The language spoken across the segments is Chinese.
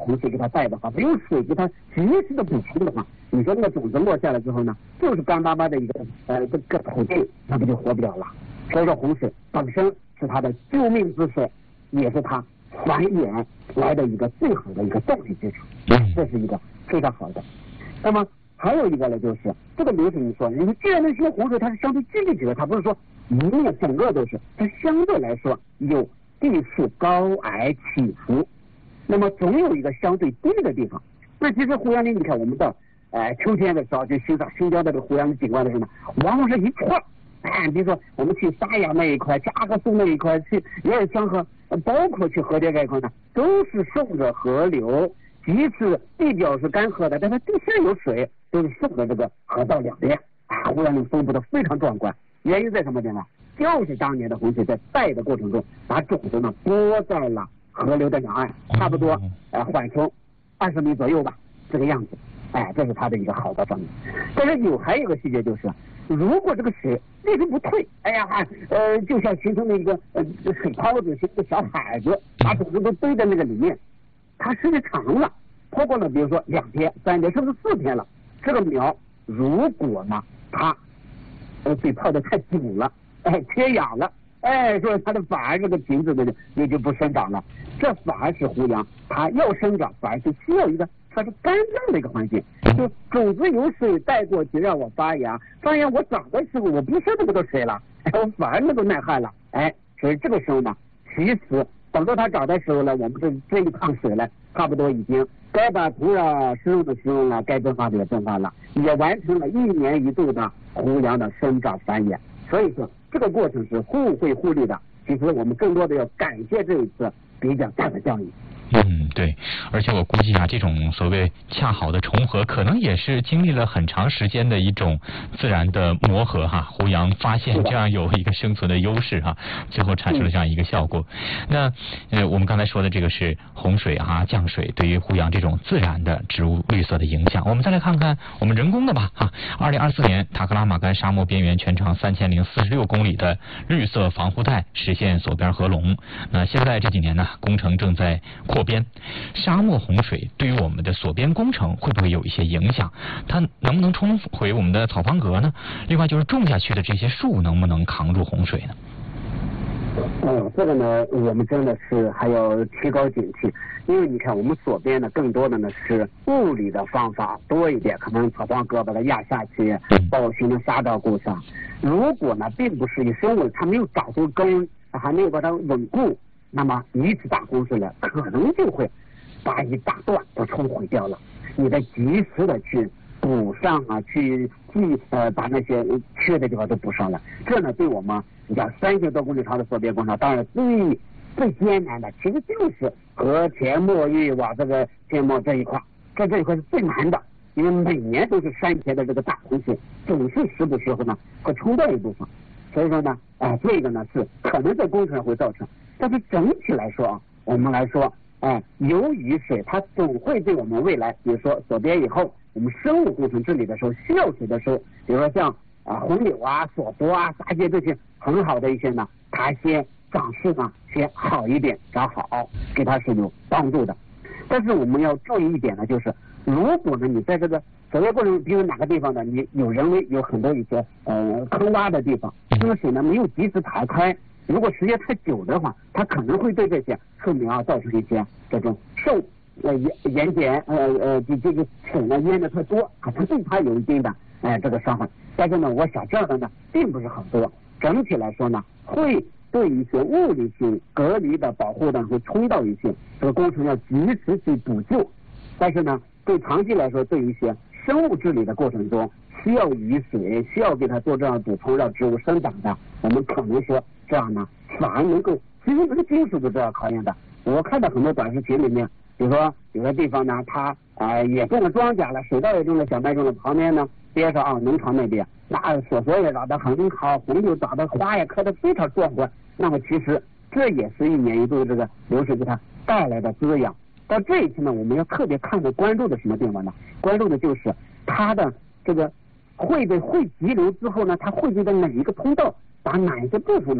洪水给它带的话，没有水给它及时的补充的话，你说那个种子落下来之后呢，就是干巴巴的一个这个土地，那不就活不了了？所以说洪水本身是它的救命之水，也是它繁衍来的一个最好的一个动力支柱，这是一个非常好的。那么还有一个呢，就是这个流水，你说既然那些洪水它是相对聚集起来，它不是说一面整个都是，它相对来说有地势高矮起伏，那么总有一个相对低的地方。那其实胡杨林，你看我们到秋天的时候去欣赏新疆的这个胡杨林景观的时候呢，往往是一串。比如说我们去沙雅那一块、加贺松那一块，去有尔江河，包括去河间这一块呢，都是顺着河流，即使地表是干涸的，但它地下有水，都是顺着这个河道两边。胡杨林分布的非常壮观，原因在什么地方？就是当年的洪水在带的过程中，把种子呢播在了河流的两岸，差不多缓冲20米左右吧，这个样子。这是它的一个好的方面。但是还有一个细节就是，如果这个水一直不退，就像形成了一个水泡子形的小海子，把种子都堆在那个里面，它时间长了，超过了比如说2天、3天甚至4天了，这个苗如果呢它水泡的太久了，缺氧了，所以它的反而这个瓶子的也就不生长了。这反而是胡杨它要生长，反而是需要一个它是干燥的一个环境，就种子有水带过去让我发芽，我长的时候我不需要那么多水了，我反而能够耐旱了，所以这个时候呢，其实等到它长的时候呢，我们这一趟水呢，差不多已经该把土壤施用的施用了，该增发的也增发了，也完成了1年1度的胡杨的生长繁衍。所以说这个过程是互惠互利的。其实我们更多的要感谢这一次比较大的教育。 对，而且我估计这种所谓恰好的重合，可能也是经历了很长时间的一种自然的磨合胡杨发现这样有一个生存的优势最后产生了这样一个效果。那我们刚才说的这个是洪水降水对于胡杨这种自然的植物绿色的影响。我们再来看看我们人工的吧2024年塔克拉玛干沙漠边缘全长3046公里的绿色防护带实现锁边合龙。那现在这几年呢，工程正在扩边。沙漠洪水对于我们的锁边工程会不会有一些影响？它能不能冲毁我们的草房格呢？另外就是种下去的这些树能不能扛住洪水呢？ 这个呢，我们真的是还要提高警惕，因为你看我们锁边呢，更多的呢是物理的方法多一点，可能草房格把它压下去，保形成沙照固上。如果呢，并不是以生物它没有长出根，还没有把它稳固，那么一次大洪水呢，可能就会把一大段都冲毁掉了。你得及时的去补上去把那些缺的地方都补上了。这呢，对我们讲3000多公里长的锁边工程，当然最艰难的，其实就是和前末域往这个阡陌这一块是最难的，因为每年都是山前的这个大洪水，总是时不时候呢会冲掉一部分。所以说呢，这个呢是可能在工程上会造成，但是整体来说我们来说，由于水它总会对我们未来，比如说锁边以后，我们生物工程治理的时候需要水的时候，比如说像红柳锁柏杂节这些很好的一些呢，它先长势呢先好一点，长好，给它是有帮助的。但是我们要注意一点呢，就是如果呢你在这个锁边过程中，比如哪个地方呢，你有人为有很多一些坑洼的地方，这个水呢没有及时排开，如果时间太久的话，它可能会对这些树苗造成一些这种受盐碱这个水呢淹的太多，可能对它有一定的这个伤害。但是呢，我想这样的呢并不是很多，整体来说呢会对一些物理性隔离的保护呢会冲到一些，这个工程要及时去补救。但是呢，对长期来说，对一些生物治理的过程中需要雨水，需要给它做这样补充，让植物生长的，我们可能说这样呢反而能够，其实这个技术都这样考验的。我看到很多短视频里面，比如说有的地方呢它也种了庄稼了，水稻也种了，小麦种了，旁边呢边上农场那边那锁也长得很好，红柳长得花也开得非常壮观。那么其实这也是1年1度的这个流水给它带来的滋养。到这一次呢，我们要特别关注的什么地方呢？关注的就是它的这个会急流之后呢，它汇聚在哪一个通道，把哪一个部分呢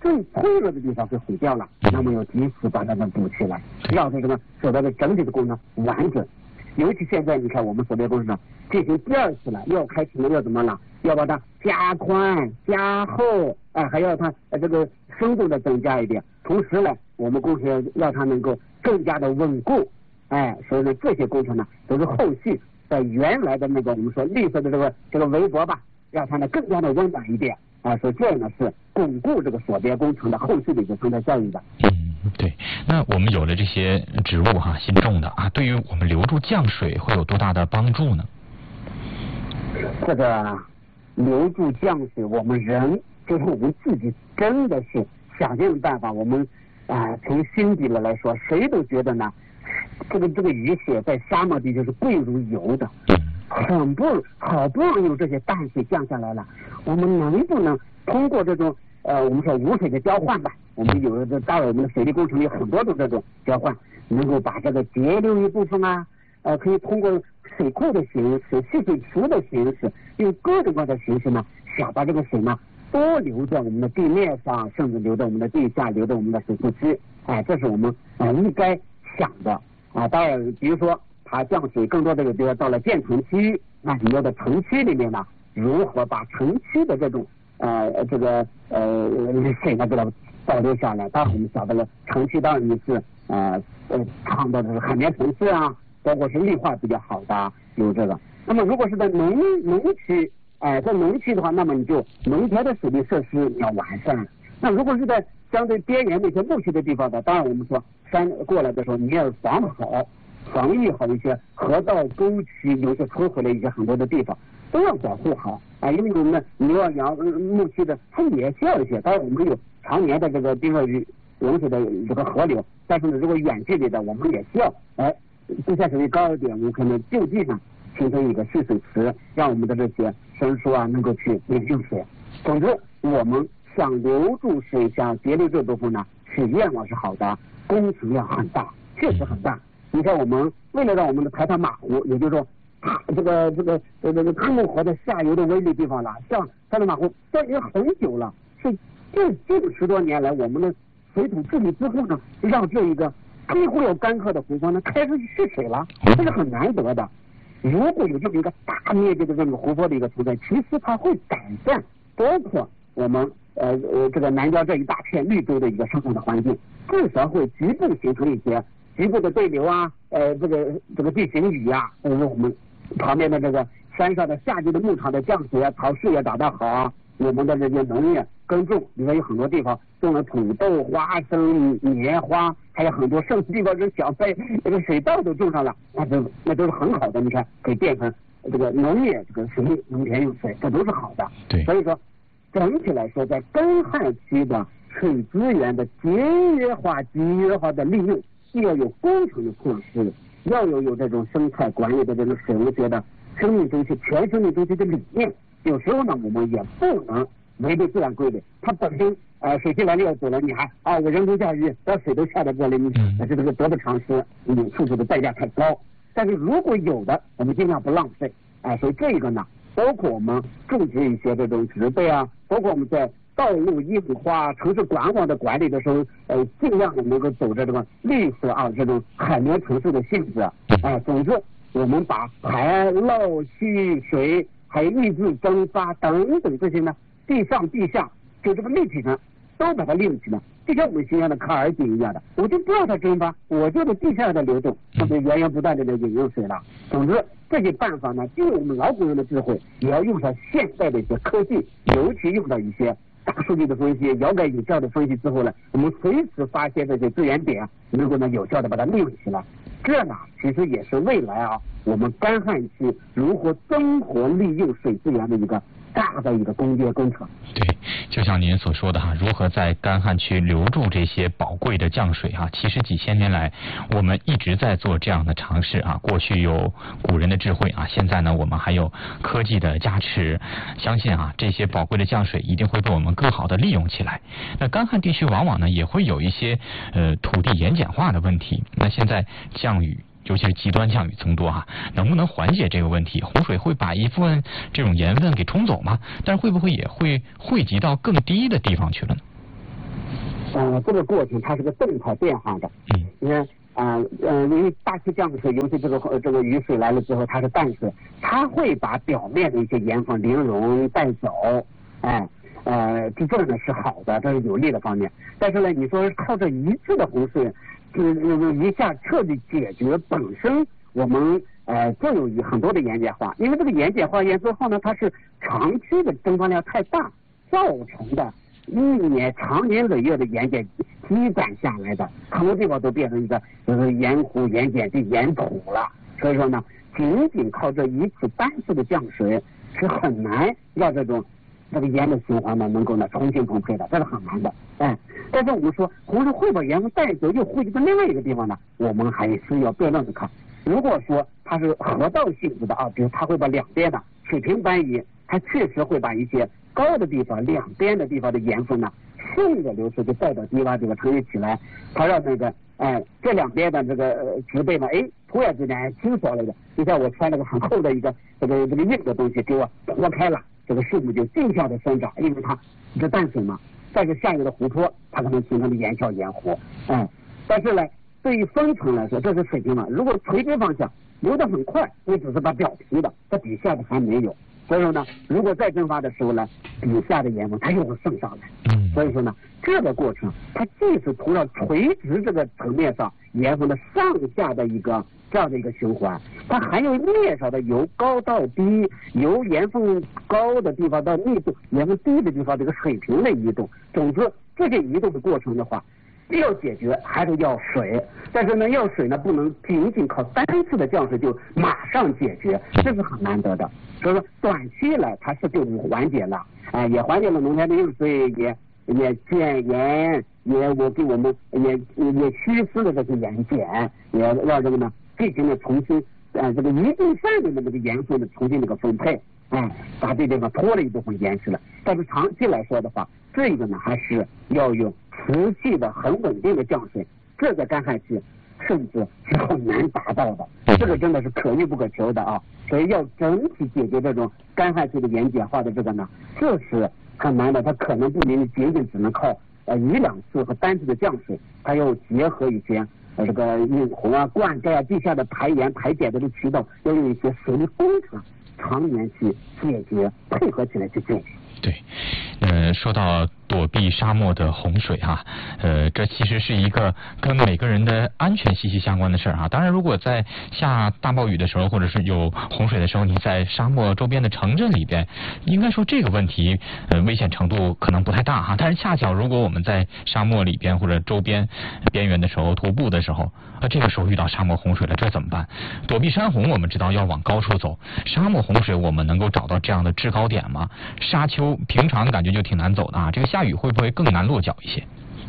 最脆弱的地方给毁掉了，那么要及时把它们补起来，让这个所谓的整体的功能完整。尤其现在你看我们所谓工程进行第2次了，要开庭要怎么了？要把它加宽加厚，还要它这个深度的增加一点。同时呢，我们工程要它能够更加的稳固，所以呢这些工程呢都是后续在原来的那个我们说绿色的这个围脖吧，让它呢更加的温暖一点，所以这样呢是巩固这个所边工程的后续的一个生态效应的。 对，那我们有了这些植物新种的对于我们留住降水会有多大的帮助呢？ 这个留住降水，我们人就是我们自己真的是想尽办法，我们从心底来说，谁都觉得呢，这个雨雪在沙漠地就是贵如油的，好不容易有这些淡水降下来了，我们能不能通过这种我们说无水的交换吧，我们有的当然我们的水利工程有很多的这种交换，能够把这个节流一部分可以通过水库的形式、蓄水池的形式，用各种各样的形式呢，想把这个水呢多流在我们的地面上，甚至流到我们的地下，流到我们的水库区，这是我们应该想的当然，比如说它降水更多的比如到了建成区，那你要在城区里面呢，如何把城区的这种水呢给它保留下来？当然我们晓得了，城区当然也是倡导的是海绵城市包括是绿化比较好的有这个。那么如果是在农区，在农区的话，那么你就农田的水利设施你要完善。那如果是在相对边缘那些牧区的地方的，当然我们说山过来的时候，你要防御好一些河道沟渠，有些抽回来一些很多的地方都要保护好因为我们你要养牧区的，它也需要一些。当然我们有常年的这个冰河雨融水的这个河流，但是呢，如果远距离的，我们也需要地下水位高一点，我们可能就地上形成一个蓄水池，让我们的这些牲畜能够去用水。总之，我们想留住水，想节流这部分呢，是愿望是好的，工程量很大，确实很大。你看，我们为了让我们的台湾马湖，也就是说，这个科目河的下游的微粒地方了，像台湾马湖，这已经很久了，是这10多年来，我们的水土治理之后呢，让这一个几乎要干涸的湖泊呢开始蓄水了，这是很难得的。如果有这么一个大面积的这个湖泊的一个存在，其实它会改善包括我们这个南郊这一大片绿洲的一个生活的环境，至少会局部形成一些局部的对流这个地形雨我们旁边的这个山上的夏季的牧场的降水草树也长得好我们的这些农业耕种，你说有很多地方种了土豆、花生、棉花，还有很多甚至地方这小麦、这个水稻都种上了，那都是很好的。你看，可以变成这个农业这个水利农田用水，这都是好的。 对， 所以说整体来说，在干旱区的水资源的节约化、集约化的利用，要有工程的措施，要有这种生态管理的这种水务学的生命周期、全生命周期的理念。有时候呢，我们也不能违背自然规律。它本身水系来了要走了，你还我人工降雨，把水都下到这里，这个得不偿失，你付出的代价太高。但是如果有的，我们尽量不浪费。所以这个呢，包括我们种植一些这种植被包括我们在道路硬化、城市管网的管理的时候，尽量的能够走着这个绿色这种海绵城市的性质。总之，我们把排涝蓄水。还有抑制蒸发等等这些呢，地上地下就这个立体呢，都把它利用起来，就像我们形象的卡尔井一样的，我就不让它蒸发，我就在地下的流动，它就源源不断的引用水了。总之，这些办法呢，既有我们老古人的智慧，也要用上现代的一些科技，尤其用到一些大数据的分析、遥感有效的分析之后呢，我们随时发现这些资源点，能够呢有效的把它利用起来。这呢，其实也是未来我们干旱期如何增活利用水资源的一个大的一个工业工程。 对，就像您所说的如何在干旱区留住这些宝贵的降水其实几千年来我们一直在做这样的尝试过去有古人的智慧现在呢我们还有科技的加持，相信这些宝贵的降水一定会被我们更好的利用起来。那干旱地区往往呢也会有一些土地盐碱化的问题，那现在降雨尤其是极端降雨增多能不能缓解这个问题？洪水会把一部分这种盐分给冲走吗？但是会不会也会汇集到更低的地方去了呢？ 这个过程它是个动态变化的。你看因为大气降水，尤其这个雨水来了之后，它是淡水，它会把表面的一些盐分零溶带走，这呢是好的，这是有利的方面。但是呢，你说靠着一次的洪水，一下彻底解决本身我们就有很多的盐碱化，因为这个盐碱化盐之后呢，它是长期的蒸发量太大造成的。长年累月的盐碱积攒下来的，很多地方都变成一个就是盐湖、盐碱地、盐土了。所以说呢，仅靠这一次单次的降水是很难让这个盐的循环呢能够重新分配的，这是很难的。但是我们说洪水会把盐分带走，又汇集到另外一个地方呢，我们还是要辩论的看。如果说它是河道性质的比如它会把两边的水平搬移，它确实会把一些高的地方两边的地方的盐分呢顺着流水就带到低洼地方沉积起来，它让这两边的这个植被呢突然之间清爽了的，就像我穿那个很厚的一个这个硬的东西给我脱开了，这个树木就径向的生长，因为它是淡水嘛，但是下游的湖泊它可能形成的盐沼盐湖。但是呢，对于分层来说，这是水平嘛，如果垂直方向流得很快，你只是把表皮的，它底下的还没有。所以说呢，如果再蒸发的时候呢，底下的盐分它又会渗上来。所以说呢，这个过程它既是土壤垂直这个层面上盐分的上下的一个这样的一个循环，它还有面上的由高到低，由盐分高的地方到密度盐分低的地方这个水平的移动。总之，这个移动的过程的话，要解决还是要水，但是呢，要水呢不能仅靠单次的降水就马上解决，这是很难得的。所以说，短期来它是就缓解了，也缓解了农田的用水，也减盐，也给我们也虚失了这些盐碱，也让这个呢进行了重新这个一定范围的这个盐分的重新这个分配，把这地方拖了一部分盐去了。但是长期来说的话，这个呢还是要有持续的很稳定的降水，这个干旱期甚至是很难达到的，这个真的是可遇不可求的所以要整体解决这种干旱期的盐碱化的这个呢，这是很难的。它可能不仅只能靠一两次和单次的降水，它要结合一些这个引洪灌溉地下的排盐排碱的这个渠道，要用一些水利工程长年去解决，配合起来去解决。 对，说到躲避沙漠的洪水这其实是一个跟每个人的安全息息相关的事儿当然，如果在下大暴雨的时候，或者是有洪水的时候，你在沙漠周边的城镇里边，应该说这个问题危险程度可能不太大但是恰巧如果我们在沙漠里边或者周边边缘的时候徒步的时候，这个时候遇到沙漠洪水了，这怎么办？躲避山洪我们知道要往高处走，沙漠洪水我们能够找到这样的制高点吗？沙丘平常感觉就挺难走的这个下雨会不会更难落脚一些？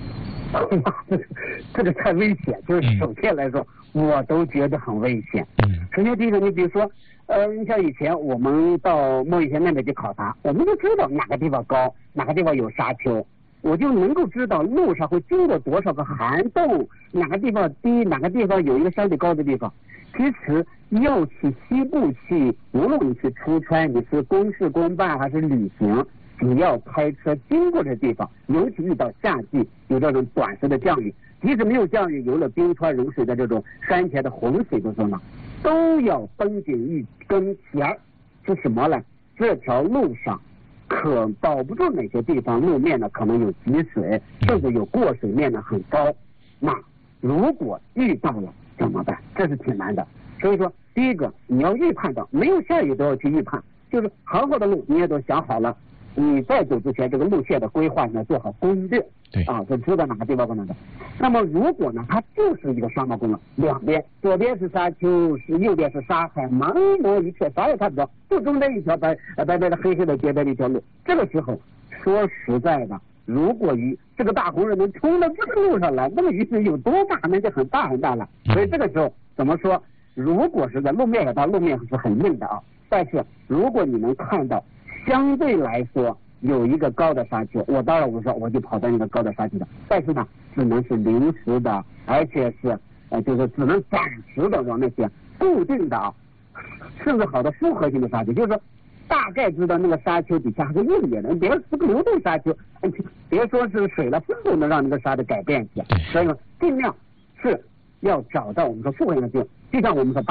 这个太危险，就是首先来说我都觉得很危险。首先第一个，你比如说你像以前我们到莫一县那边去考察，我们就知道哪个地方高，哪个地方有沙丘，我就能够知道路上会经过多少个涵洞，哪个地方低，哪个地方有一个相对高的地方。其实要去西部去，无论你去出差，你是公事公办还是旅行，只要开车经过这地方，尤其遇到夏季有这种短时的降雨，即使没有降雨，有了冰川融水的这种山前的洪水的时候呢，都要绷紧一根弦，是什么呢？这条路上可保不住哪些地方路面呢可能有积水，甚至有过水面呢很高。那如果遇到了怎么办？这是挺难的。所以说，第一个你要预判到，没有下雨都要去预判，就是好好的路你也都想好了，你在走之前这个路线的规划呢做好攻略，就知道哪个地方不能走。那么如果呢它就是一个沙漠公路，两边左边是沙丘，右边是沙海，茫茫一片，啥也看不着，就中间一条白白的黑黑的洁白的一条路。这个时候说实在的，如果这个大洪水能冲到这个路上来，那么雨水有多大，那就很大很大了。所以这个时候怎么说？如果是在路面上，路面是很硬的但是如果你能看到相对来说有一个高的沙丘，我当然我就跑到那个高的沙丘的，但是呢只能是临时的，而且是就是只能暂时的往那些固定的甚至好的复合性的沙丘，就是说大概知道那个沙丘底下还是硬一点的，别说是个流动沙丘，别说是水了，风都能让那个沙子改变一下。所以说，尽量是要找到我们说复合型的病，就像我们说